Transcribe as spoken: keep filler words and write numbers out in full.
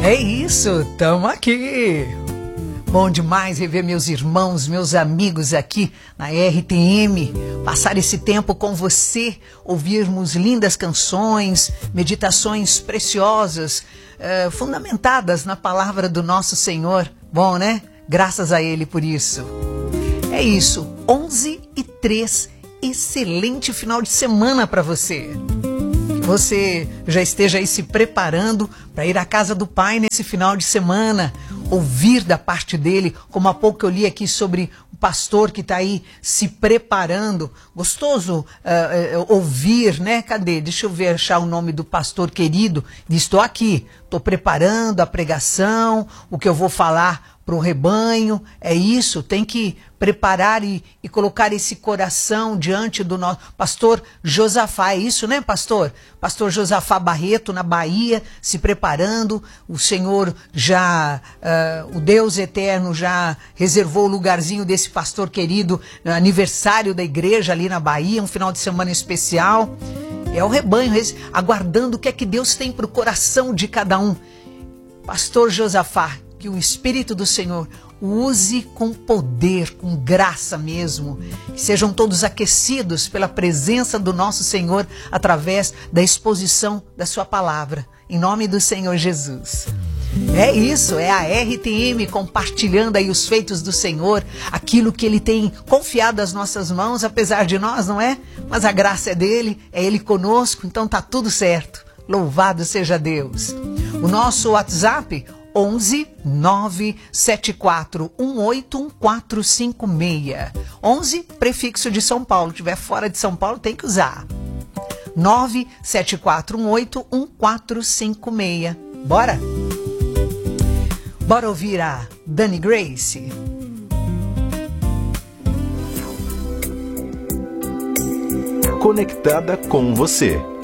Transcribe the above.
É isso, tamo aqui. Bom demais rever meus irmãos, meus amigos aqui na R T M, passar esse tempo com você, ouvirmos lindas canções, meditações preciosas, eh, fundamentadas na palavra do nosso Senhor. Bom, né? Graças a Ele por isso. É isso, onze e três, excelente final de semana para você. Você já esteja aí se preparando para ir à casa do Pai nesse final de semana, ouvir da parte dele, como há pouco eu li aqui sobre o pastor que está aí se preparando. Gostoso uh, uh, ouvir, né? Cadê? Deixa eu ver, achar o nome do pastor querido. Estou aqui, estou preparando a pregação, o que eu vou falar para o rebanho. É isso, tem que preparar e, e colocar esse coração diante do nosso pastor Josafá. É isso, né, pastor? Pastor Josafá Barreto, na Bahia, se preparando. O Senhor já, uh, o Deus eterno já reservou o lugarzinho desse pastor querido no aniversário da igreja ali na Bahia, um final de semana especial. É o rebanho aguardando o que é que Deus tem para o coração de cada um. Pastor Josafá, que o Espírito do Senhor use com poder, com graça mesmo. Que sejam todos aquecidos pela presença do nosso Senhor através da exposição da sua palavra. Em nome do Senhor Jesus. É isso, é a R T M compartilhando aí os feitos do Senhor, aquilo que Ele tem confiado às nossas mãos, apesar de nós, não é? Mas a graça é dEle, é Ele conosco, então tá tudo certo. Louvado seja Deus. O nosso WhatsApp, onze nove sete quatro um oito um quatro cinco seis. onze, prefixo de São Paulo. Se estiver fora de São Paulo, tem que usar. nove sete quatro um oito um quatro cinco seis. Bora? Bora ouvir a Dani Grace. Conectada com você.